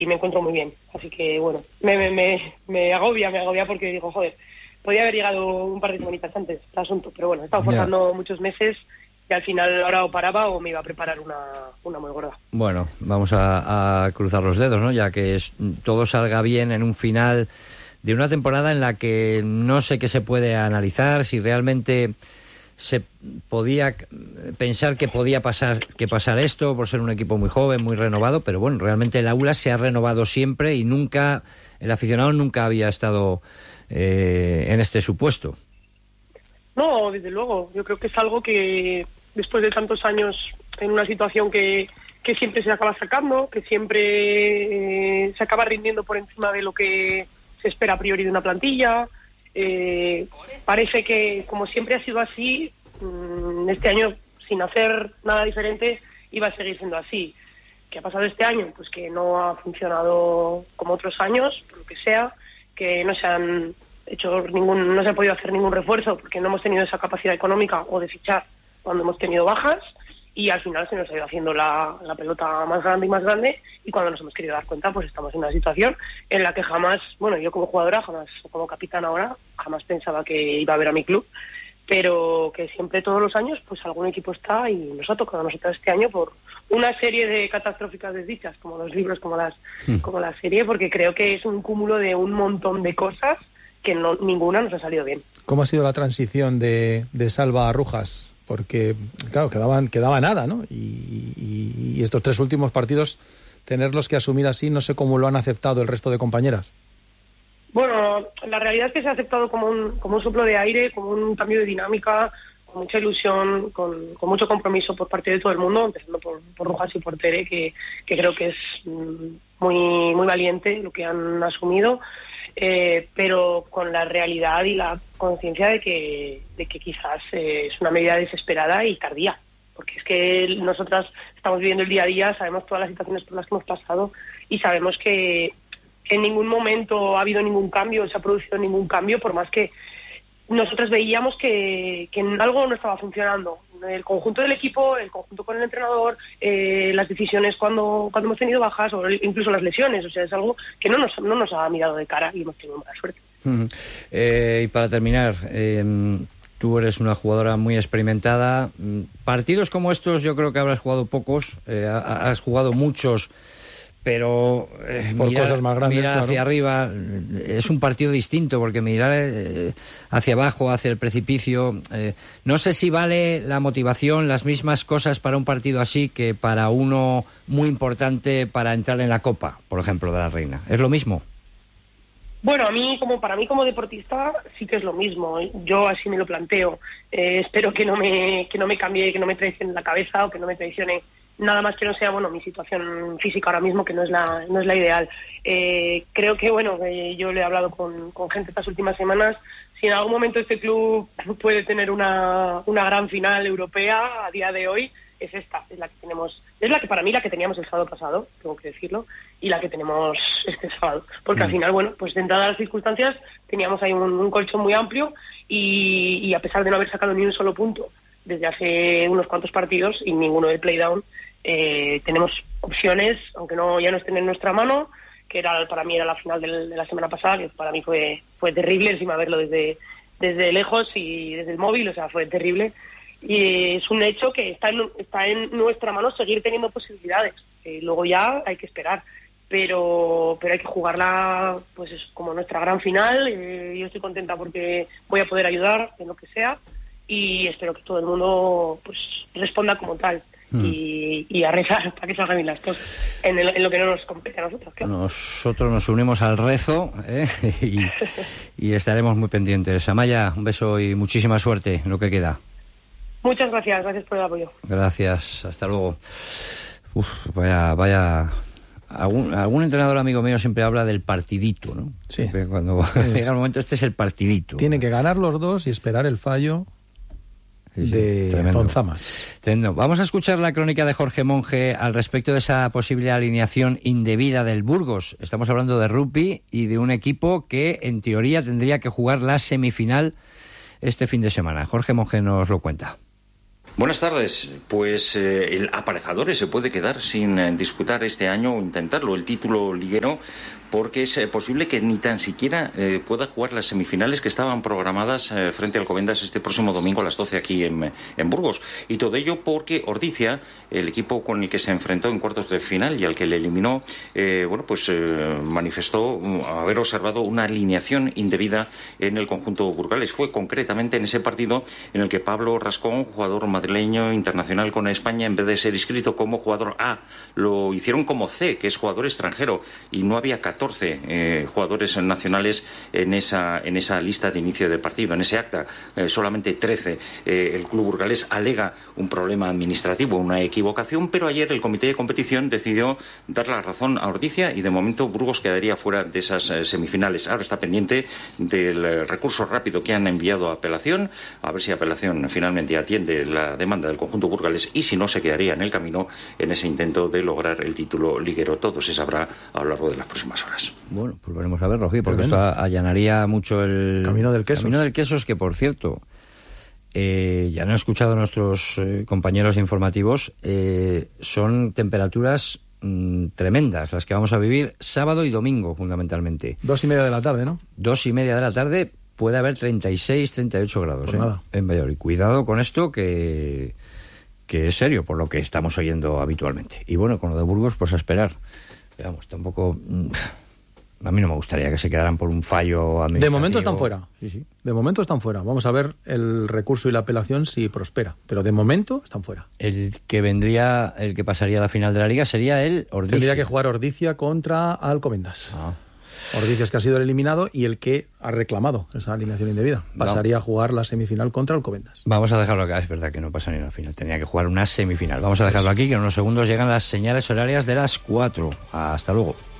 me encuentro muy bien. Así que, bueno, me agobia porque digo, joder, podía haber llegado un par de semanitas antes el asunto, pero bueno, he estado forzando muchos meses y al final ahora o paraba o me iba a preparar una muy gorda. Bueno, vamos a cruzar los dedos, ¿no? Ya que todo salga bien en un final de una temporada en la que no sé qué se puede analizar, si realmente se podía pensar que podía pasar esto por ser un equipo muy joven, muy renovado, pero bueno, realmente el aula se ha renovado siempre y nunca, el aficionado nunca había estado en este supuesto. No, desde luego, yo creo que es algo que después de tantos años en una situación que siempre se acaba sacando, que siempre se acaba rindiendo por encima de lo que se espera a priori de una plantilla. Parece que, como siempre ha sido así, este año, sin hacer nada diferente, iba a seguir siendo así. ¿Qué ha pasado este año? Pues que no ha funcionado como otros años, por lo que sea, que no se han hecho no se ha podido hacer ningún refuerzo porque no hemos tenido esa capacidad económica o de fichar cuando hemos tenido bajas, y al final se nos ha ido haciendo la pelota más grande, y cuando nos hemos querido dar cuenta, pues estamos en una situación en la que jamás, bueno, yo como jugadora jamás, o como capitán ahora, jamás pensaba que iba a ver a mi club, pero que siempre todos los años pues algún equipo está, y nos ha tocado a nosotros este año por una serie de catastróficas desdichas, como los libros, como la serie, porque creo que es un cúmulo de un montón de cosas que ninguna nos ha salido bien. ¿Cómo ha sido la transición de Salva a Rujas? Porque, claro, quedaba nada, ¿no? Y estos 3 últimos partidos, tenerlos que asumir así, no sé cómo lo han aceptado el resto de compañeras. Bueno, la realidad es que se ha aceptado como un soplo de aire, como un cambio de dinámica, con mucha ilusión, con mucho compromiso por parte de todo el mundo, empezando por Rujas y por Tere, que creo que es muy, muy valiente lo que han asumido. Pero con la realidad y la conciencia de que quizás es una medida desesperada y tardía, porque es que nosotras estamos viviendo el día a día, sabemos todas las situaciones por las que hemos pasado y sabemos que en ningún momento ha habido ningún cambio, se ha producido ningún cambio, por más que nosotros veíamos que algo no estaba funcionando. El conjunto del equipo, el conjunto con el entrenador, las decisiones cuando hemos tenido bajas o incluso las lesiones. O sea, es algo que no nos ha mirado de cara y hemos tenido mala suerte. Y para terminar, tú eres una jugadora muy experimentada. Partidos como estos yo creo que habrás jugado pocos, has jugado muchos, pero cosas más grandes, mirar hacia arriba es un partido distinto, porque mirar hacia abajo, hacia el precipicio, no sé si vale la motivación, las mismas cosas para un partido así que para uno muy importante para entrar en la Copa, por ejemplo, de la Reina. ¿Es lo mismo? Bueno, para mí como deportista sí que es lo mismo. Yo así me lo planteo. Espero que no me cambie, que no me traicione la cabeza o que no me traicione nada más que no sea, mi situación física ahora mismo, que no es la ideal. Creo que, yo le he hablado con gente estas últimas semanas. Si en algún momento este club puede tener una gran final europea a día de hoy, es esta, es la que tenemos, es la que para mí la que teníamos el sábado pasado, tengo que decirlo, y la que tenemos este sábado. Porque al final, pues de entrada las circunstancias, teníamos ahí un colchón muy amplio y a pesar de no haber sacado ni un solo punto desde hace unos cuantos partidos y ninguno del playdown, tenemos opciones, aunque ya no estén en nuestra mano, que para mí era la final de la semana pasada, que para mí fue terrible encima verlo desde lejos y desde el móvil, o sea, fue terrible. Y es un hecho que está en nuestra mano seguir teniendo posibilidades. Luego ya hay que esperar, pero hay que jugarla pues como nuestra gran final. Yo estoy contenta porque voy a poder ayudar en lo que sea y espero que todo el mundo pues responda como tal. Y a rezar para que salgan bien las cosas en lo que no nos compete a nosotros, claro. Nosotros nos unimos al rezo y estaremos muy pendientes. Amaya, un beso y muchísima suerte en lo que queda. Muchas gracias por el apoyo. Gracias, hasta luego. Vaya. Algún entrenador amigo mío siempre habla del partidito, ¿no? Sí. Cuando llega el momento, este es el partidito. Tienen que ganar los dos y esperar el fallo de Zonzamas. Tremendo. Vamos a escuchar la crónica de Jorge Monge al respecto de esa posible alineación indebida del Burgos. Estamos hablando de rugby y de un equipo que en teoría tendría que jugar la semifinal este fin de semana. Jorge Monge nos lo cuenta. Buenas tardes. Pues el Aparejadores se puede quedar sin disputar este año o intentarlo, el título liguero, porque es posible que ni tan siquiera pueda jugar las semifinales que estaban programadas frente al Alcobendas este próximo domingo a las 12 aquí en Burgos. Y todo ello porque Ordizia, el equipo con el que se enfrentó en cuartos de final y al que le eliminó, manifestó haber observado una alineación indebida en el conjunto burgalés. Fue concretamente en ese partido en el que Pablo Rascón, jugador madrileño internacional con España, en vez de ser inscrito como jugador A, lo hicieron como C, que es jugador extranjero, y no había 14 jugadores nacionales en esa lista de inicio de partido, en ese acta, solamente 13. El club burgalés alega un problema administrativo, una equivocación, pero ayer el comité de competición decidió dar la razón a Ordizia y de momento Burgos quedaría fuera de esas semifinales. Ahora está pendiente del recurso rápido que han enviado a apelación, a ver si apelación finalmente atiende la demanda del conjunto burgalés y si no se quedaría en el camino en ese intento de lograr el título liguero. Todo se sabrá a lo largo de las próximas horas. Bueno, pues veremos a ver, Rogi, porque esto allanaría mucho el Camino del Quesos. Camino del Quesos, que por cierto, ya no he escuchado a nuestros compañeros informativos, son temperaturas tremendas las que vamos a vivir sábado y domingo, fundamentalmente. 2:30 de la tarde, ¿no? 2:30 de la tarde, puede haber 36, 38 grados pues nada. En Valladolid. Cuidado con esto, que es serio, por lo que estamos oyendo habitualmente. Y bueno, con lo de Burgos, pues a esperar. Vamos, tampoco... A mí no me gustaría que se quedaran por un fallo administrativo. De momento están fuera. Sí. De momento están fuera. Vamos a ver el recurso y la apelación si prospera. Pero de momento están fuera. El que pasaría a la final de la Liga sería el Ordizia. Tendría que jugar Ordizia contra Alcobendas. Ordizia es que ha sido el eliminado y el que ha reclamado esa alineación indebida. Pasaría a jugar la semifinal contra Alcobendas. Vamos a dejarlo acá. Es verdad que no pasa ni a la final. Tenía que jugar una semifinal. Vamos a dejarlo aquí, que en unos segundos llegan las señales horarias de las 4. Hasta luego.